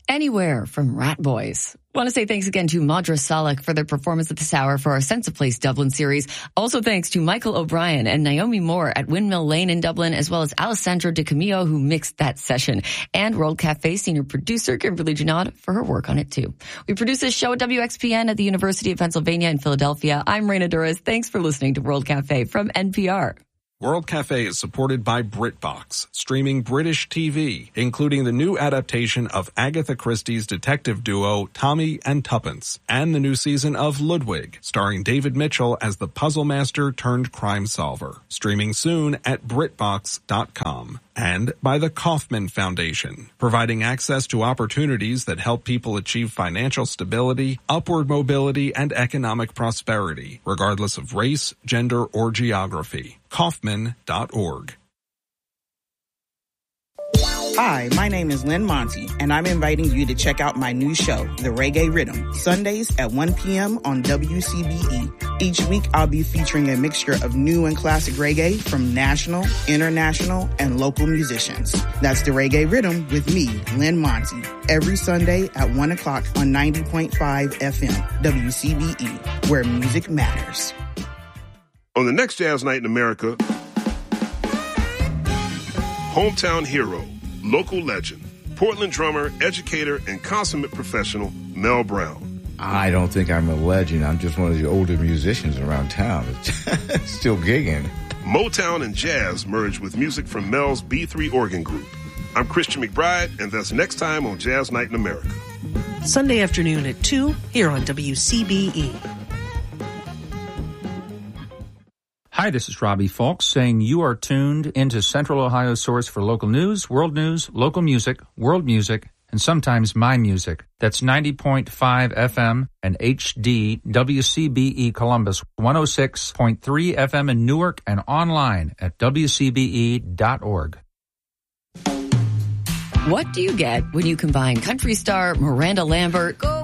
Anywhere from Rat Boys. Want to say thanks again to Madra Salek for their performance at this hour for our Sense of Place Dublin series. Also thanks to Michael O'Brien and Naomi Moore at Windmill Lane in Dublin, as well as Alessandro Di Camillo, who mixed that session. And World Cafe senior producer Kimberly Janot for her work on it too. We produce this show at WXPN at the University of Pennsylvania in Philadelphia. I'm Raina Duras. Thanks for listening to World Cafe from NPR. World Cafe is supported by BritBox, streaming British TV, including the new adaptation of Agatha Christie's detective duo Tommy and Tuppence, and the new season of Ludwig, starring David Mitchell as the puzzle master turned crime solver. Streaming soon at BritBox.com. And by the Kauffman Foundation, providing access to opportunities that help people achieve financial stability, upward mobility, and economic prosperity, regardless of race, gender, or geography. Kauffman.org. Hi, my name is Lynn Monty, and I'm inviting you to check out my new show, The Reggae Rhythm, Sundays at 1 p.m. on WCBE. Each week, I'll be featuring a mixture of new and classic reggae from national, international, and local musicians. That's The Reggae Rhythm with me, Lynn Monty, every Sunday at 1 o'clock on 90.5 FM, WCBE, where music matters. On the next Jazz Night in America, hometown hero, local legend, Portland drummer, educator, and consummate professional, Mel Brown. I don't think I'm a legend. I'm just one of the older musicians around town. Still gigging. Motown and jazz merge with music from Mel's B3 Organ Group. I'm Christian McBride, and that's next time on Jazz Night in America. Sunday afternoon at 2 here on WCBE. Hi, this is Robbie Falk saying you are tuned into Central Ohio's source for local news, local music, world music, and sometimes my music. That's 90.5 FM and HD WCBE Columbus, 106.3 FM in Newark, and online at WCBE.org. What do you get when you combine country star Miranda Lambert,